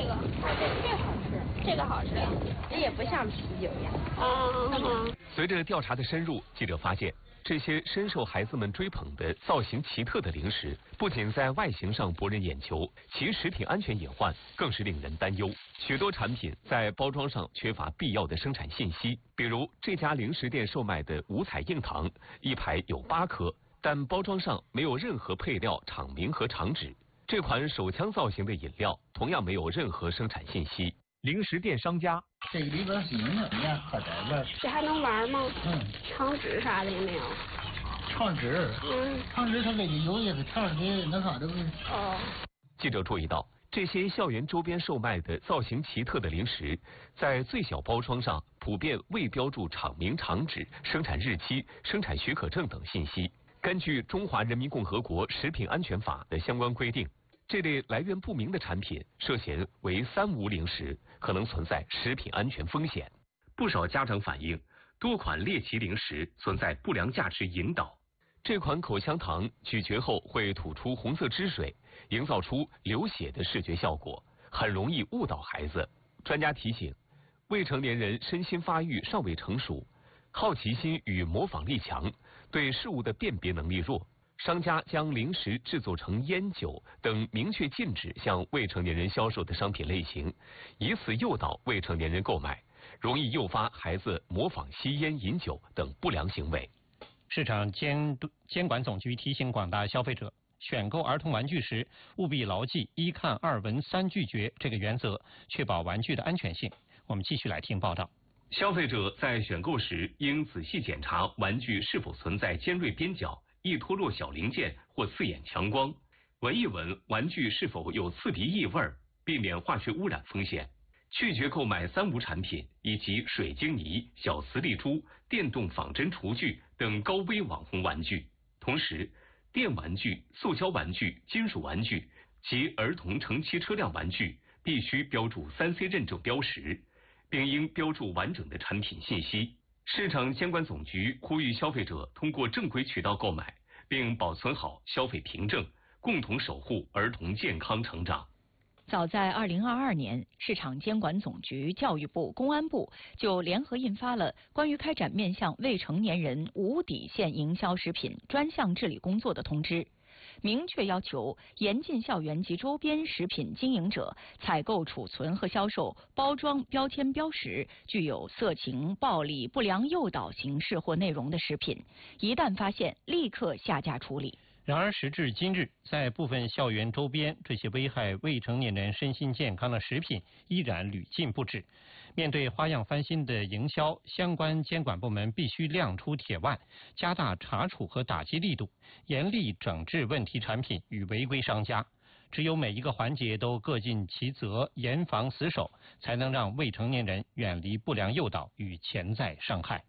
这个，这好吃，这个好吃，这也不像啤酒一样。 随着调查的深入，记者发现，这些深受孩子们追捧的造型奇特的零食，不仅在外形上博人眼球，其食品安全隐患更是令人担忧。许多产品在包装上缺乏必要的生产信息，比如这家零食店售卖的五彩硬糖，一排有8颗，但包装上没有任何配料、厂名和厂址。这款手枪造型的饮料同样没有任何生产信息。零食店商家， 这个里边是营养，你看喝这个。 这还能玩吗？厂址啥的也没有。 厂址？厂址它那个有一个厂址那啥的。 记者注意到，这些校园周边售卖的造型奇特的零食，在最小包装上普遍未标注厂名、厂址、生产日期、生产许可证等信息。根据《中华人民共和国食品安全法》的相关规定，这类来源不明的产品涉嫌为3无零食，可能存在食品安全风险。不少家长反映，多款猎奇零食存在不良价值引导。这款口香糖咀嚼后会吐出红色汁水，营造出流血的视觉效果，很容易误导孩子。专家提醒，未成年人身心发育尚未成熟，好奇心与模仿力强，对事物的辨别能力弱。商家将零食制作成烟酒等明确禁止向未成年人销售的商品类型，以此诱导未成年人购买，容易诱发孩子模仿吸烟、饮酒等不良行为。 市场监管总局提醒广大消费者，选购儿童玩具时务必牢记1看2闻3拒绝这个原则，确保玩具的安全性。我们继续来听报道。 消费者在选购时应仔细检查玩具是否存在尖锐边角、易脱落小零件或刺眼强光，闻一闻玩具是否有刺鼻异味，避免化学污染风险。拒绝购买3无产品以及水晶泥、小磁力珠、电动仿真厨具等高危网红玩具。同时，电玩具、塑胶玩具、金属玩具及儿童乘骑车辆玩具必须标注3C 认证标识，并应标注完整的产品信息。市场监管总局呼吁消费者通过正规渠道购买，并保存好消费凭证，共同守护儿童健康成长。 早在2022年，市场监管总局、教育部、公安部就联合印发了关于开展面向未成年人无底线营销食品专项治理工作的通知，明确要求严禁校园及周边食品经营者采购、储存和销售包装、标签、标识具有色情、暴力、不良诱导形式或内容的食品，一旦发现，立刻下架处理。 然而，时至今日，在部分校园周边，这些危害未成年人身心健康的食品依然屡禁不止。面对花样翻新的营销，相关监管部门必须亮出铁腕，加大查处和打击力度，严厉整治问题产品与违规商家。只有每一个环节都各尽其责，严防死守，才能让未成年人远离不良诱导与潜在伤害。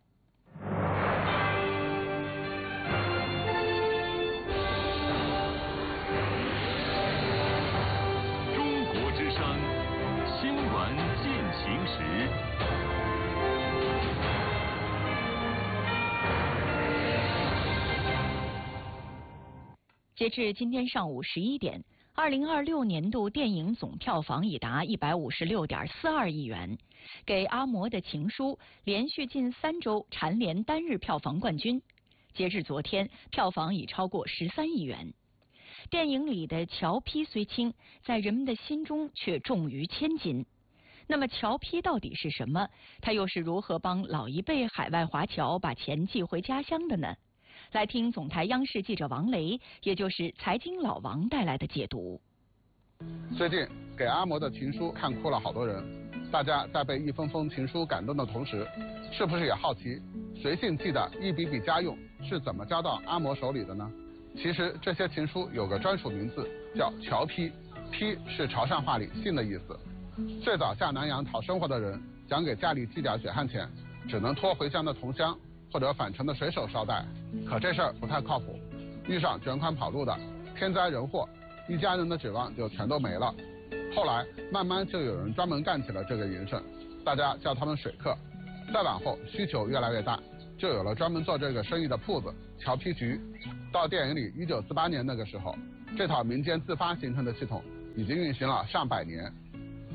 截至今天上午11点，2026年度电影总票房已达156.42亿元，给阿嬷的情书连续近3周蝉联单日票房冠军。截至昨天，票房已超过13亿元。电影里的侨批虽轻，在人们的心中却重于千斤。那么侨批到底是什么？它又是如何帮老一辈海外华侨把钱寄回家乡的呢？来听总台央视记者王雷，也就是财经老王带来的解读。 最近给阿嬷的情书看哭了好多人，大家在被一封封情书感动的同时，是不是也好奇随信寄的一笔笔家用是怎么交到阿嬷手里的呢？其实这些情书有个专属名字，叫侨批，批是潮汕话里信的意思。最早下南洋讨生活的人，想给家里寄点血汗钱，只能托回乡的同乡或者返程的水手捎带，可这事儿不太靠谱，遇上卷款跑路的，天灾人祸，一家人的指望就全都没了。后来慢慢就有人专门干起了这个营生，大家叫他们水客。再往后需求越来越大，就有了专门做这个生意的铺子侨批局。到电影里1948年那个时候，这套民间自发形成的系统已经运行了上百年。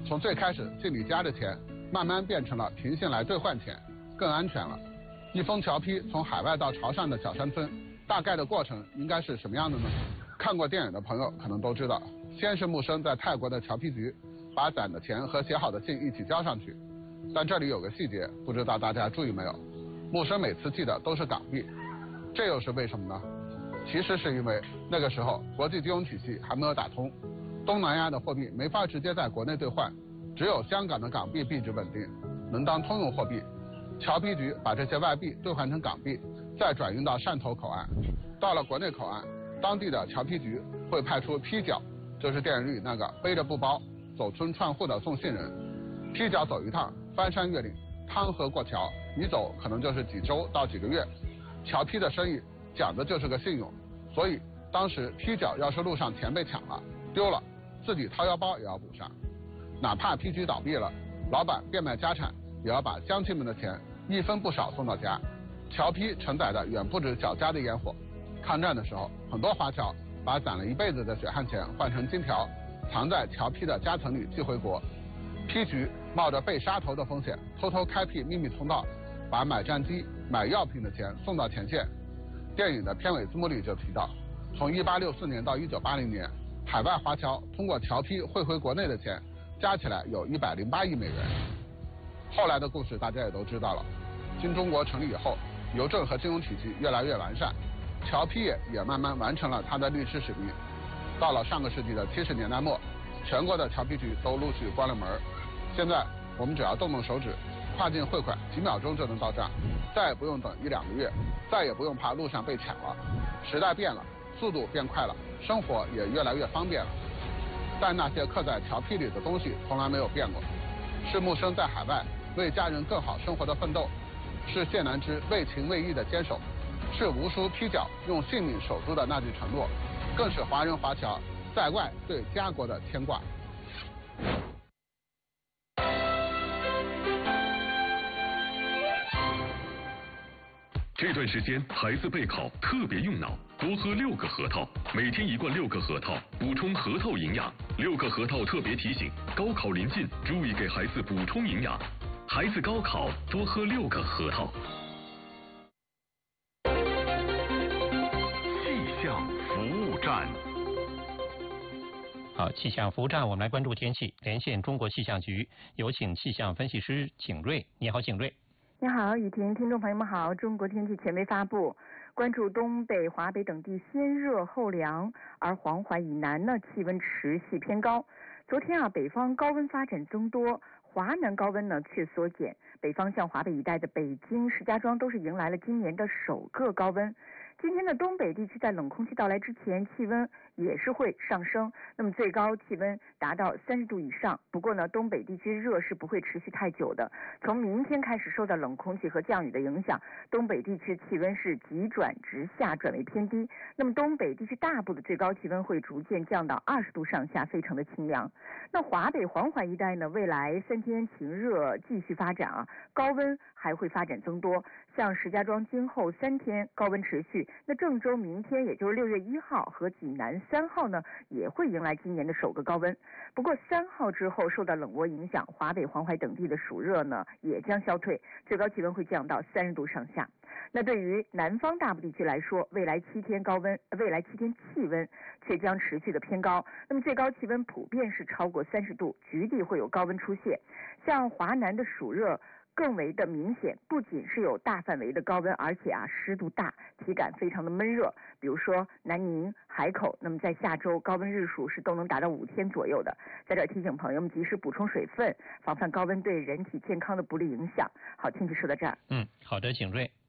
从最开始信里夹着钱，慢慢变成了凭信来兑换钱，更安全了。一封侨批从海外到潮汕的小山村，大概的过程应该是什么样的呢？看过电影的朋友可能都知道，先是木生在泰国的侨批局把攒的钱和写好的信一起交上去，但这里有个细节，不知道大家注意没有？木生每次寄的都是港币，这又是为什么呢？其实是因为那个时候国际金融体系还没有打通，东南亚的货币没法直接在国内兑换，只有香港的港币币值稳定，能当通用货币。侨批局把这些外币兑换成港币，再转运到汕头口岸。到了国内口岸，当地的侨批局会派出批角，就是电影里那个背着布包走村串户的送信人。批角走一趟，翻山越岭，趟河过桥，一走可能就是几周到几个月。侨批的生意讲的就是个信用，所以当时批角要是路上钱被抢了、丢了，自己掏腰包也要补上。哪怕批局倒闭了，老板变卖家产，也要把乡亲们的钱一分不少送到家。侨批承载的远不止小家的烟火。抗战的时候，很多华侨把攒了一辈子的血汗钱换成金条，藏在侨批的夹层里寄回国。批局冒着被杀头的风险，偷偷开辟秘密通道，把买战机、买药品的钱送到前线。电影的片尾字幕里就提到，从1864年到1980年，海外华侨通过侨批汇回国内的钱，加起来有108亿美元。后来的故事大家也都知道了，新中国成立以后，邮政和金融体系越来越完善，侨批业也慢慢完成了它的历史使命。到了上个世纪的70年代末，全国的侨批局都陆续关了门。现在我们只要动动手指，跨境汇款几秒钟就能到账，再也不用等1-2个月，再也不用怕路上被抢了。时代变了，速度变快了，生活也越来越方便了。但那些刻在侨批里的东西从来没有变过，是木生在海外为家人更好生活的奋斗，是谢南之为情为义的坚守，是无数批角用性命守住的那句承诺，更是华人华侨在外对家国的牵挂。 这段时间孩子备考特别用脑，多喝6个核桃，每天1罐6个核桃，补充核桃营养。6个核桃特别提醒：高考临近，注意给孩子补充营养。孩子高考多喝6个核桃。气象服务站。 好，气象服务站，我们来关注天气。连线中国气象局，有请气象分析师景瑞。你好，景瑞。 你好，雨婷，听众朋友们好。中国天气权威发布，关注东北、华北等地先热后凉，而黄淮以南呢气温持续偏高。昨天北方高温发展增多，华南高温呢却缩减。北方向华北一带的北京、石家庄都是迎来了今年的首个高温。今天的东北地区在冷空气到来之前，气温也是会上升，那么最高气温达到30度以上。不过呢，东北地区热是不会持续太久的。从明天开始，受到冷空气和降雨的影响，东北地区气温是急转直下，转为偏低。那么东北地区大部的最高气温会逐渐降到20度上下，非常的清凉。那华北、黄淮一带呢，未来3天晴热继续发展高温还会发展增多。像石家庄今后3天高温持续。那郑州明天，也就是6月1号和济南3号呢，也会迎来今年的首个高温。不过3号之后，受到冷涡影响，华北、黄淮等地的暑热呢也将消退，最高气温会降到30度上下。那对于南方大部地区来说，未来7天气温却将持续的偏高。那么最高气温普遍是超过30度，局地会有高温出现。像华南的暑热更为的明显，不仅是有大范围的高温，而且湿度大，体感非常的闷热。比如说南宁、海口，那么在下周高温日数是都能达到5天左右的。在这儿提醒朋友们及时补充水分，防范高温对人体健康的不利影响。好，天气说到这儿。 好的，景瑞。